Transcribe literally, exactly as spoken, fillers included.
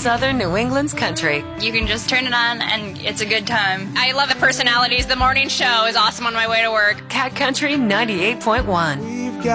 Southern New England's country. You can just turn it on and it's a good time. I love the personalities. The morning show is awesome on my way to work. Cat Country ninety-eight point one.